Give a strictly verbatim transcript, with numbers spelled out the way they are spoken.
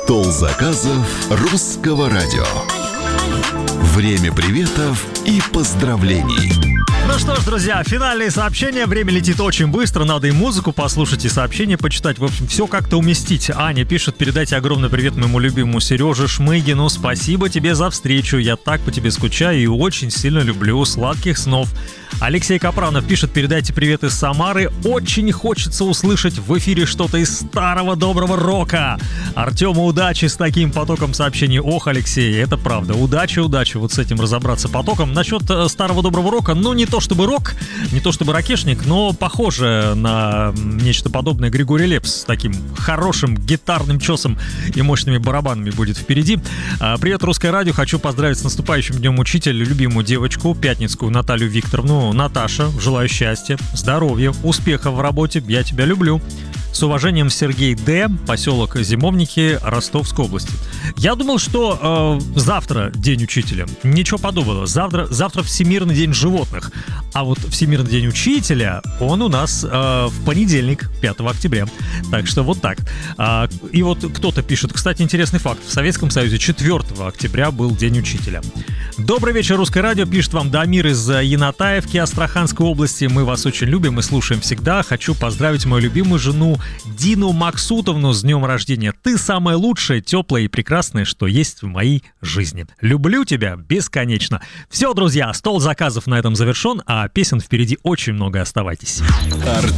Стол заказов Русского радио. Время приветов и поздравлений. Ну что ж, друзья, финальные сообщения. Время летит очень быстро. Надо и музыку послушать, и сообщения почитать. В общем, все как-то уместить. Аня пишет: передайте огромный привет моему любимому Сереже Шмыгину. Спасибо тебе за встречу. Я так по тебе скучаю и очень сильно люблю. Сладких снов. Алексей Капранов пишет: передайте привет из Самары. Очень хочется услышать в эфире что-то из старого доброго рока. Артему удачи с таким потоком сообщений. Ох, Алексей, это правда. Удачи, удачи вот с этим разобраться потоком. Насчет старого доброго рока, ну не то чтобы рок, не то чтобы ракешник, но похоже на нечто подобное. Григорий Лепс с таким хорошим гитарным чесом и мощными барабанами будет впереди. Привет, Русское радио. Хочу поздравить с наступающим Днем Учителя любимую девочку, пятницкую Наталью Викторовну. Наташа, желаю счастья, здоровья, успехов в работе. Я тебя люблю. С уважением, Сергей Д., поселок Зимовники, Ростовской области. Я думал, что э, завтра День Учителя. Ничего подобного. Завтра, завтра Всемирный день животных. А вот Всемирный день Учителя, он у нас э, в понедельник, пятого октября. Так что вот так. А, и вот кто-то пишет, кстати, интересный факт. В Советском Союзе четвёртого октября был День Учителя. Добрый вечер, Русское радио. Пишет вам Дамир из Янатаевки, Астраханской области. Мы вас очень любим и слушаем всегда. Хочу поздравить мою любимую жену Дину Максутовну с днем рождения. Ты самое лучшее, теплое и прекрасное, что есть в моей жизни. Люблю тебя бесконечно. Все, друзья, стол заказов на этом завершен, а песен впереди очень много. Оставайтесь.